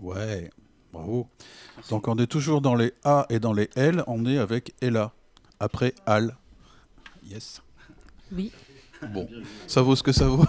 Ouais, bravo. Donc on est toujours dans les A et dans les L, on est avec Ella. Après Al. Yes. Oui. Bon, ça vaut ce que ça vaut.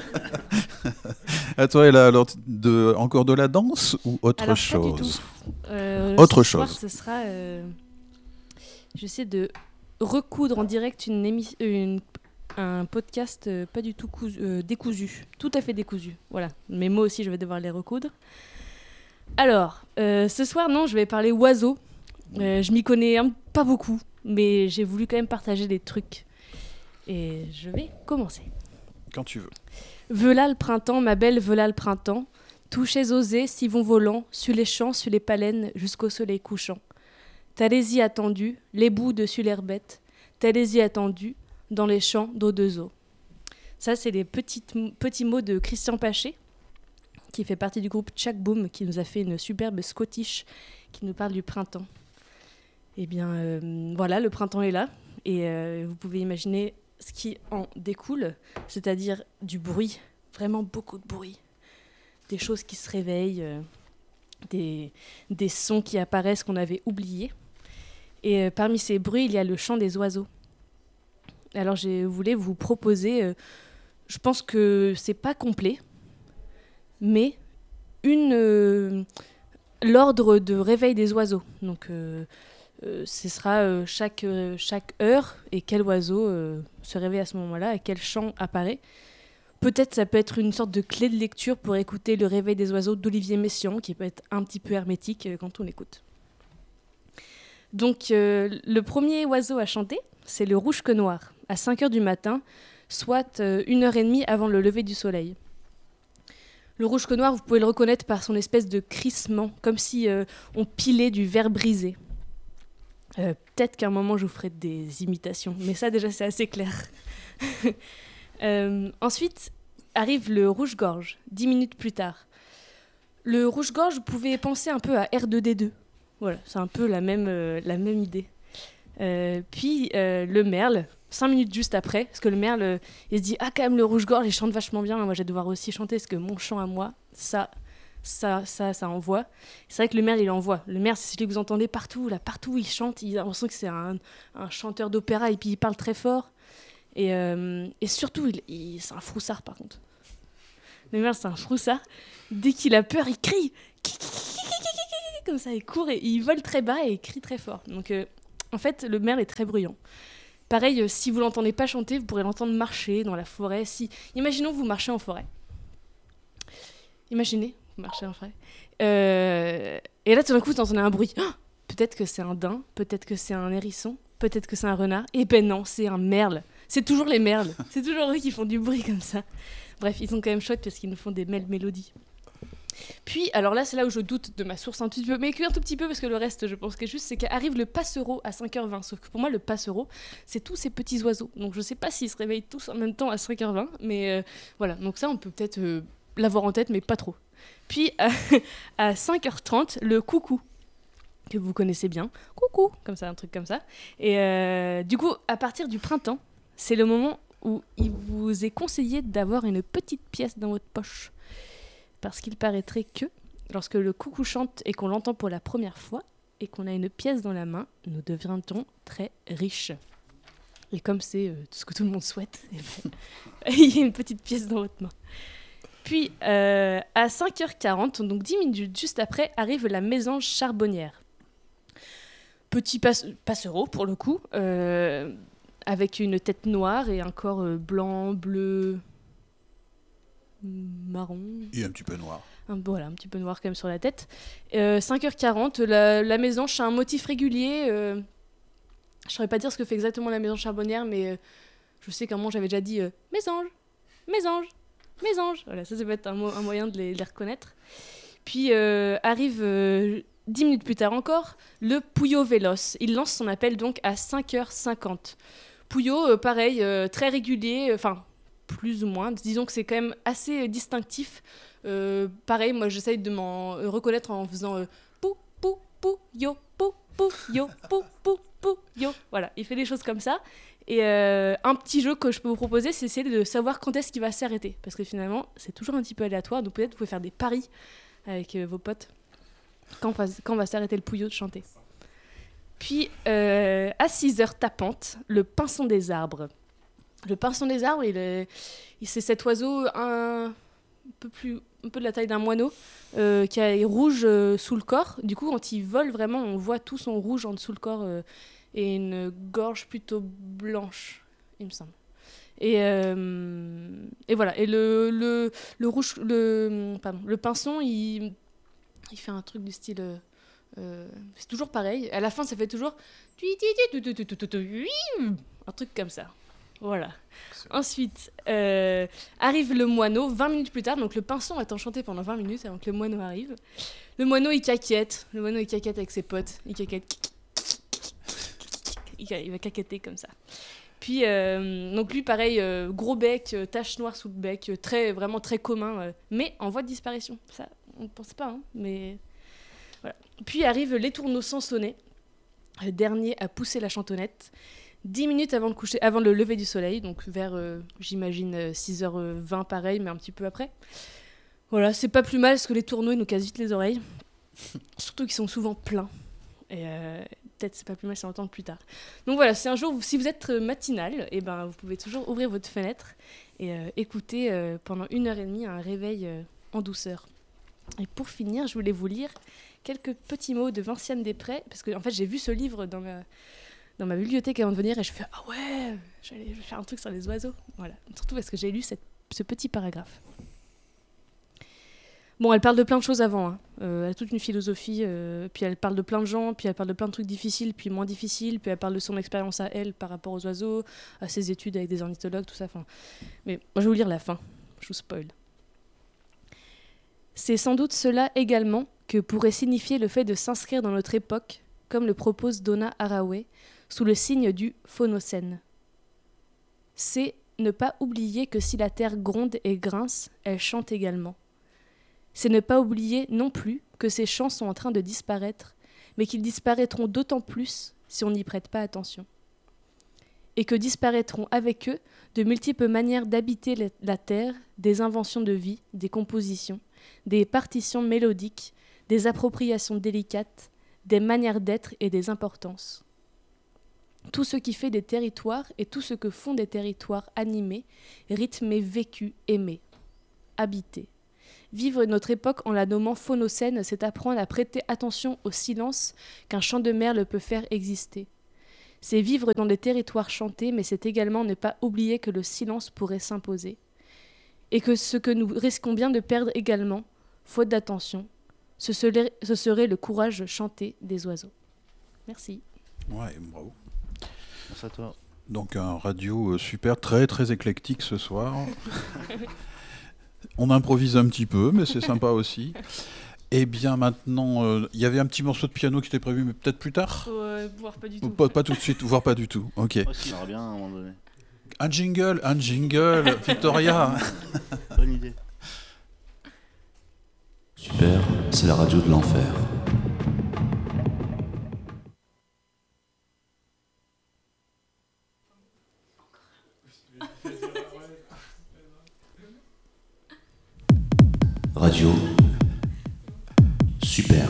À toi, Ella, alors encore de la danse ou autre Alors, pas du tout. chose? Autre Ce soir, chose. ce sera... j'essaie de recoudre en direct un podcast pas du tout décousu. Tout à fait décousu. Voilà. Mes mots aussi, je vais devoir les recoudre. Alors, ce soir, non, je vais parler oiseaux. Je m'y connais pas beaucoup, mais j'ai voulu quand même partager des trucs. Et je vais commencer. Quand tu veux. Veula le printemps, ma belle, veula le printemps. Touchez osés, si vont volant, sur les champs, sur les palènes, jusqu'au soleil couchant. Talésie attendue, les bouts dessus l'herbette. Talésie attendue, dans les champs d'eau de eau. Ça, c'est les petits mots de Christian Paché, qui fait partie du groupe Tchak Boom, qui nous a fait une superbe Scottish qui nous parle du printemps. Eh bien, voilà, le printemps est là. Et vous pouvez imaginer ce qui en découle, c'est-à-dire du bruit, vraiment beaucoup de bruit. Des choses qui se réveillent, des sons qui apparaissent qu'on avait oubliés. Et parmi ces bruits, il y a le chant des oiseaux. Alors, je voulais vous proposer, je pense que c'est pas complet, mais l'ordre de réveil des oiseaux. Donc, ce sera chaque heure et quel oiseau se réveille à ce moment-là et quel chant apparaît. Peut-être ça peut être une sorte de clé de lecture pour écouter le réveil des oiseaux d'Olivier Messiaen, qui peut être un petit peu hermétique quand on l'écoute. Donc le premier oiseau à chanter, c'est le rouge-queue noir, à 5h du matin, soit 1h30 avant le lever du soleil. Le rouge-queue noir, vous pouvez le reconnaître par son espèce de crissement, comme si on pilait du verre brisé. Peut-être qu'à un moment, je vous ferai des imitations, mais ça déjà, c'est assez clair. Ensuite arrive le rouge-gorge, 10 minutes plus tard. Le rouge-gorge, vous pouvez penser un peu à R2D2. Voilà, c'est un peu la même idée. Puis le merle, 5 minutes juste après, parce que le merle, il se dit « Ah, quand même, le rouge-gorge, il chante vachement bien, moi, je vais devoir aussi chanter, parce que mon chant à moi, ça envoie. » C'est vrai que le merle, il envoie. Le merle, c'est celui que vous entendez partout, là, partout où il chante, on sent que c'est un chanteur d'opéra, et puis il parle très fort. Et surtout, c'est un froussard, par contre. Le merle, c'est un froussard. Dès qu'il a peur, il crie. Comme ça, il court et il vole très bas et il crie très fort. Donc, en fait, le merle est très bruyant. Pareil, si vous l'entendez pas chanter, vous pourrez l'entendre marcher dans la forêt. Imaginons que vous marchez en forêt. Imaginez, vous marchez en forêt. Et là, tout d'un coup, vous entendez un bruit. Oh, peut-être que c'est un daim, peut-être que c'est un hérisson, peut-être que c'est un renard. Eh ben non, c'est un merle. C'est toujours les merles. C'est toujours eux qui font du bruit comme ça. Bref, ils sont quand même chouettes parce qu'ils nous font des mélodies. Puis, alors là, c'est là où je doute de ma source un petit peu, mais un tout petit peu parce que le reste, je pense que juste, c'est qu'arrive le passereau à 5h20. Sauf que pour moi, le passereau, c'est tous ces petits oiseaux. Donc je sais pas s'ils se réveillent tous en même temps à 5h20, mais voilà. Donc ça, on peut peut-être l'avoir en tête, mais pas trop. Puis, à 5h30, le coucou, que vous connaissez bien. Coucou, comme ça, un truc comme ça. Et du coup, à partir du printemps, c'est le moment où il vous est conseillé d'avoir une petite pièce dans votre poche. Parce qu'il paraîtrait que, lorsque le coucou chante et qu'on l'entend pour la première fois, et qu'on a une pièce dans la main, nous deviendrons très riches. Et comme c'est tout ce que tout le monde souhaite, il y a une petite pièce dans votre main. Puis, à 5h40, donc 10 minutes juste après, arrive la mésange charbonnière. Petit passereau, pour le coup, avec une tête noire et un corps blanc, bleu, marron. Et un petit peu noir. Voilà, un petit peu noir quand même sur la tête. 5h40, la mésange, c'est un motif régulier. Je ne saurais pas dire ce que fait exactement la mésange charbonnière, mais je sais qu'à un moment j'avais déjà dit mésange, mésange, mésange. Voilà, ça peut être un moyen de les reconnaître. Puis arrive 10 minutes plus tard encore, le Pouillot véloce. Il lance son appel donc à 5h50. Pouillot, pareil, très régulier, enfin plus ou moins. Disons que c'est quand même assez distinctif. Pareil, moi j'essaye de m'en reconnaître en faisant pou, pou, pou, yo, pou, pou, yo, pou, pou, pou, yo. Voilà, il fait des choses comme ça. Et un petit jeu que je peux vous proposer, c'est essayer de savoir quand est-ce qu'il va s'arrêter. Parce que finalement, c'est toujours un petit peu aléatoire. Donc peut-être vous pouvez faire des paris avec vos potes. Quand va s'arrêter le pouillot de chanter. Puis, à 6h tapantes, le pinson des arbres. Le pinson des arbres, c'est cet oiseau un peu de la taille d'un moineau, qui est rouge sous le corps. Du coup, quand il vole, vraiment, on voit tout son rouge en dessous le corps et une gorge plutôt blanche, il me semble. Et voilà. Et le pinson, il fait un truc du style... c'est toujours pareil. À la fin, ça fait toujours... un truc comme ça. Voilà. Ensuite, arrive le moineau, 20 minutes plus tard. Donc le pinson est enchanté pendant 20 minutes avant que le moineau arrive. Le moineau, il caquette. Le moineau, il caquette avec ses potes. Il caquette. Il va caqueter comme ça. Puis, donc lui, pareil, gros bec, tache noire sous le bec, vraiment très commun, mais en voie de disparition. Ça, on ne pense pas, hein, mais voilà. Puis arrivent les tourneaux sans sonner, le dernier à pousser la chantonnette, 10 minutes avant le lever du soleil, donc vers, j'imagine, 6h20 pareil, mais un petit peu après. Voilà, c'est pas plus mal, parce que les tourneaux, ils nous cassent vite les oreilles, surtout qu'ils sont souvent pleins. Et peut-être c'est pas plus mal si on entend plus tard. Donc voilà, c'est un jour, si vous êtes matinal, et ben, vous pouvez toujours ouvrir votre fenêtre et écouter pendant 1h30 un réveil en douceur. Et pour finir, je voulais vous lire quelques petits mots de Vinciane Després, parce que en fait, j'ai vu ce livre dans ma bibliothèque avant de venir et je fais « Ah ouais, je vais faire un truc sur les oiseaux ». Voilà, surtout parce que j'ai lu ce petit paragraphe. Bon, elle parle de plein de choses avant, hein. Elle a toute une philosophie, puis elle parle de plein de gens, puis elle parle de plein de trucs difficiles, puis moins difficiles, puis elle parle de son expérience à elle par rapport aux oiseaux, à ses études avec des ornithologues, tout ça. Mais moi, je vais vous lire la fin, je vous spoil. C'est sans doute cela également que pourrait signifier le fait de s'inscrire dans notre époque, comme le propose Donna Haraway, sous le signe du phonocène. C'est ne pas oublier que si la terre gronde et grince, elle chante également. C'est ne pas oublier non plus que ces chants sont en train de disparaître, mais qu'ils disparaîtront d'autant plus si on n'y prête pas attention. Et que disparaîtront avec eux de multiples manières d'habiter la terre, des inventions de vie, des compositions, des partitions mélodiques, des appropriations délicates, des manières d'être et des importances. Tout ce qui fait des territoires et tout ce que font des territoires animés, rythmés, vécus, aimés, habités. Vivre notre époque en la nommant phonocène, c'est apprendre à prêter attention au silence qu'un chant de merle peut faire exister. C'est vivre dans des territoires chantés, mais c'est également ne pas oublier que le silence pourrait s'imposer. Et que ce que nous risquons bien de perdre également, faute d'attention, ce serait le courage chanté des oiseaux. Merci. Ouais, bravo. Merci à toi. Donc un radio super, très très éclectique ce soir. On improvise un petit peu, mais c'est sympa aussi. Et bien maintenant, il y avait un petit morceau de piano qui était prévu, mais peut-être plus tard. Voire pas du tout. Pas tout de suite, voire pas du tout. Ok. Aussi, on aurait bien à un moment donné. Un jingle, Victoria. Bonne idée. Super, c'est la radio de l'enfer. Radio super.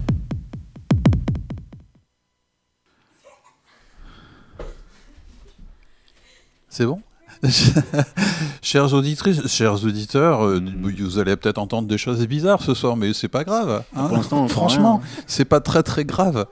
C'est bon? Chères auditrices, chers auditeurs, vous allez peut-être entendre des choses bizarres ce soir, mais c'est pas grave. Hein, pour l'instant, franchement, c'est pas très très grave.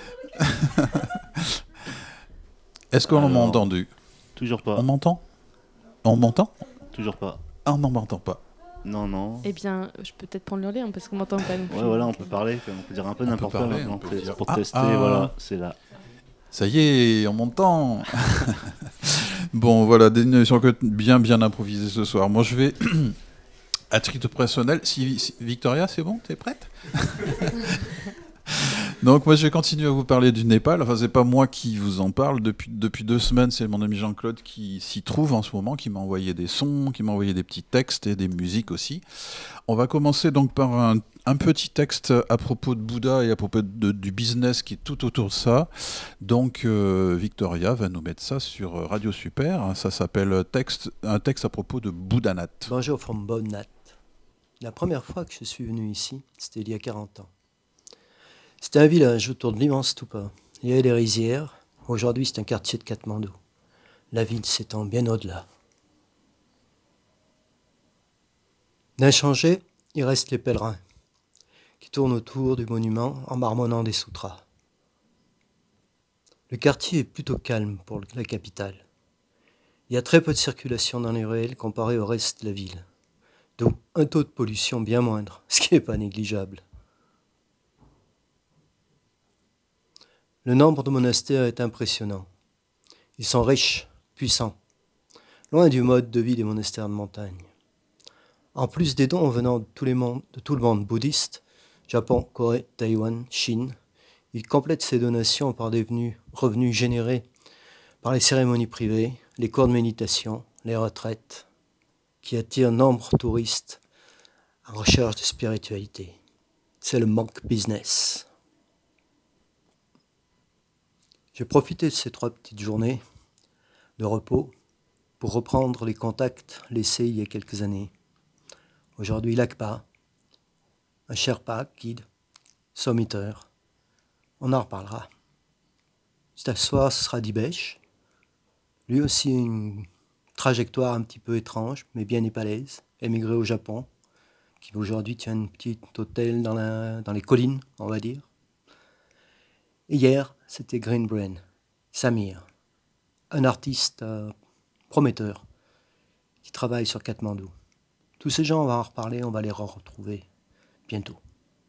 Est-ce qu'on m'a entendu? Toujours pas. On m'entend? On m'entend? Toujours pas. Ah, on n'en m'entend pas. Non. Eh bien, je peux peut-être prendre le relais, hein, parce qu'on m'entend pas non plus. Ouais, voilà, on peut parler, on peut dire un peu n'importe quoi maintenant. Pour tester, ah. voilà, c'est là. Ça y est, on m'entend. Bon, voilà, des émissions bien improvisées ce soir. Moi, je vais, à titre personnel, si Victoria, c'est bon, t'es prête? Donc, moi, je vais continuer à vous parler du Népal. Enfin, c'est pas moi qui vous en parle. Depuis 2 semaines, c'est mon ami Jean-Claude qui s'y trouve en ce moment, qui m'a envoyé des sons, qui m'a envoyé des petits textes et des musiques aussi. On va commencer donc par un petit texte à propos de Bouddha et à propos du business qui est tout autour de ça. Donc, Victoria va nous mettre ça sur Radio Super. Ça s'appelle un texte à propos de Bouddhanath. Bonjour from Bodhnath. La première fois que je suis venu ici, c'était il y a 40 ans. C'était un village autour de l'immense Stupa. Il y avait des rizières. Aujourd'hui, c'est un quartier de Katmandou. La ville s'étend bien au-delà. D'inchangé, il reste les pèlerins qui tournent autour du monument en marmonnant des sutras. Le quartier est plutôt calme pour la capitale. Il y a très peu de circulation dans les ruelles comparé au reste de la ville, d'où un taux de pollution bien moindre, ce qui n'est pas négligeable. Le nombre de monastères est impressionnant. Ils sont riches, puissants, loin du mode de vie des monastères de montagne. En plus des dons venant de tout le monde bouddhiste, Japon, Corée, Taïwan, Chine, il complète ses donations par des revenus générés par les cérémonies privées, les cours de méditation, les retraites, qui attirent nombre de touristes en recherche de spiritualité. C'est le monk business. J'ai profité de ces 3 petites journées de repos pour reprendre les contacts laissés il y a quelques années. Aujourd'hui, Lakpa, un Sherpa, guide, sommiteur. On en reparlera. Ce soir, ce sera Dibesh. Lui aussi, une trajectoire un petit peu étrange, mais bien népalaise, émigré au Japon, qui aujourd'hui tient un petit hôtel dans les collines, on va dire. Et hier, c'était Green Brain, Samir, un artiste prometteur qui travaille sur Katmandou. Tous ces gens, on va en reparler, on va les retrouver bientôt.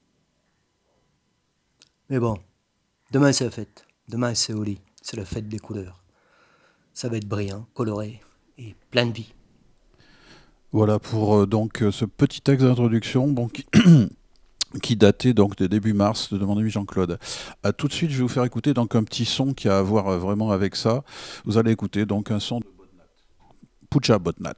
Mais bon, demain c'est la fête, demain c'est Holi, c'est la fête des couleurs. Ça va être brillant, coloré et plein de vie. Voilà pour donc ce petit texte d'introduction qui datait donc de début mars de mon ami Jean-Claude. Tout de suite, je vais vous faire écouter donc un petit son qui a à voir vraiment avec ça. Vous allez écouter donc un son de Bodnat. Pucha Bodnat.